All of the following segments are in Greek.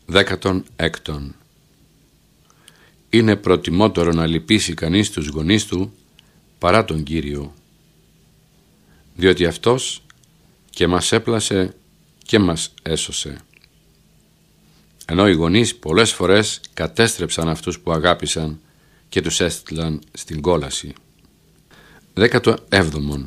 16. Είναι προτιμότερο να λυπήσει κανείς τους γονείς του παρά τον Κύριο, διότι Αυτός και μας έπλασε και μας έσωσε. Ενώ οι γονείς πολλές φορές κατέστρεψαν αυτούς που αγάπησαν και τους έστειλαν στην κόλαση. 17.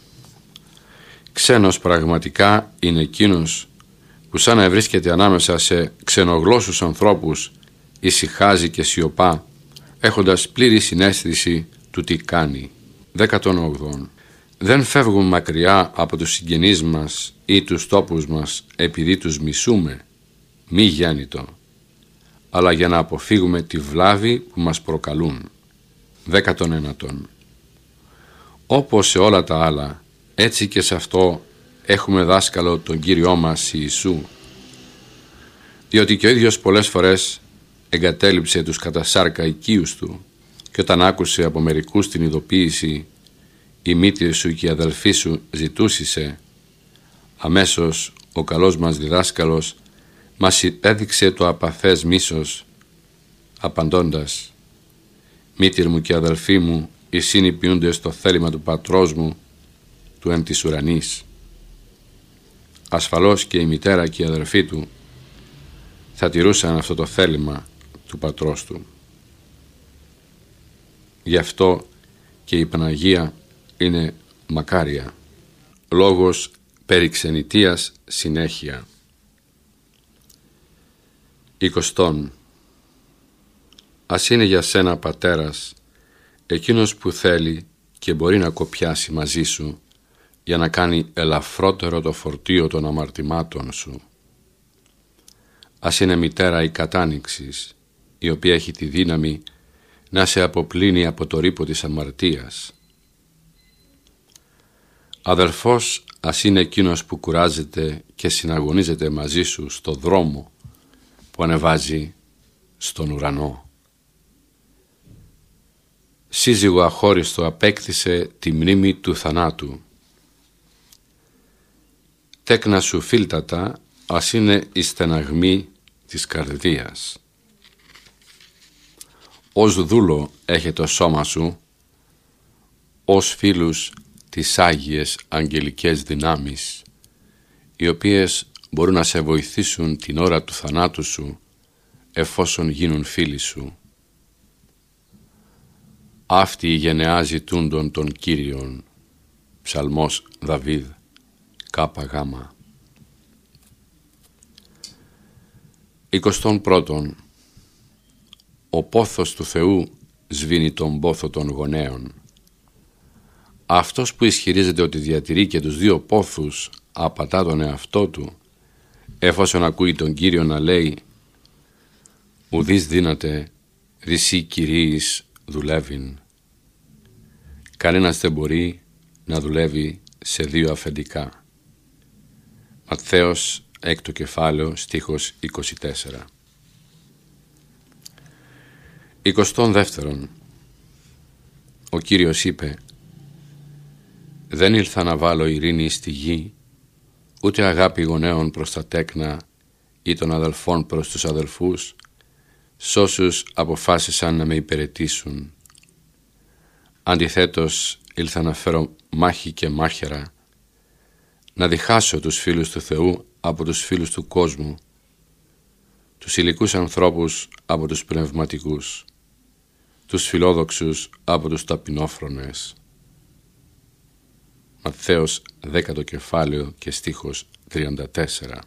Ξένος πραγματικά είναι εκείνος που σαν να βρίσκεται ανάμεσα σε ξενογλώσσους ανθρώπους ησυχάζει και σιωπά, έχοντας πλήρη συναίσθηση του τι κάνει. 18. Δεν φεύγουν μακριά από τους συγγενείς μας ή τους τόπους μας επειδή τους μισούμε, μη γέννητο, αλλά για να αποφύγουμε τη βλάβη που μας προκαλούν. 19. Όπως σε όλα τα άλλα, έτσι και σε αυτό έχουμε δάσκαλο τον Κύριό μας Ιησού, διότι και ο ίδιος πολλές φορές εγκατέλειψε τους κατά σάρκα οικείους του και όταν άκουσε από μερικούς την ειδοποίηση «Η μήτηρ σου και η αδελφή σου ζητούσισε», αμέσως ο καλός μας διδάσκαλος μας έδειξε το απαθές μίσος απαντώντας «Μήτηρ μου και αδελφή μου, οι συνυπιούνται στο θέλημα του πατρός μου του εν της ουρανής». Ασφαλώς και η μητέρα και η αδελφή του θα τηρούσαν αυτό το θέλημα του πατρός του. Γι' αυτό και η Παναγία είναι μακάρια. Λόγος περί ξενιτείας συνέχεια. 20. Ας είναι για σένα πατέρας εκείνος που θέλει και μπορεί να κοπιάσει μαζί σου για να κάνει ελαφρότερο το φορτίο των αμαρτημάτων σου. Ας είναι μητέρα η κατάνοιξης, η οποία έχει τη δύναμη να σε αποπλύνει από το ρύπο της αμαρτίας. Αδελφός ας είναι εκείνος που κουράζεται και συναγωνίζεται μαζί σου στο δρόμο που ανεβάζει στον ουρανό. Σύζυγο αχώριστο απέκτησε τη μνήμη του θανάτου. Τέκνα σου φίλτατα ας είναι η στεναγμή της καρδίας. Ως δούλο έχει το σώμα σου, ως φίλους τις άγιες αγγελικές δυνάμεις, οι οποίες μπορούν να σε βοηθήσουν την ώρα του θανάτου σου, εφόσον γίνουν φίλοι σου. Αυτή η γενεά ζητούντων των Κύριων. Ψαλμός Δαβίδ, ΚΓ. 21. Ο πόθος του Θεού σβήνει τον πόθο των γονέων. Αυτός που ισχυρίζεται ότι διατηρεί και τους δύο πόθους απατά τον εαυτό του, εφόσον ακούει τον Κύριο να λέει «Ουδείς δύναται ρησί Κυρίης δουλεύειν». Κανένας δεν μπορεί να δουλεύει σε δύο αφεντικά. Ματθαίος 6 κεφάλαιο στίχος 24. 22. Ο Κύριος είπε «Δεν ήλθα να βάλω ειρήνη στη γη, ούτε αγάπη γονέων προς τα τέκνα ή των αδελφών προς τους αδελφούς, σ' όσους αποφάσισαν να με υπηρετήσουν. Αντιθέτως ήλθα να φέρω μάχη και μάχαιρα, να διχάσω τους φίλους του Θεού από τους φίλους του κόσμου, τους υλικούς ανθρώπους από τους πνευματικούς, τους φιλόδοξους από τους ταπεινόφρονες». Ματθαίος 10 κεφάλαιο και στίχος 34.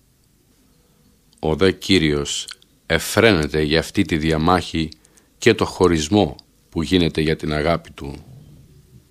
Ο δε Κύριος εφραίνεται για αυτή τη διαμάχη και το χωρισμό που γίνεται για την αγάπη του.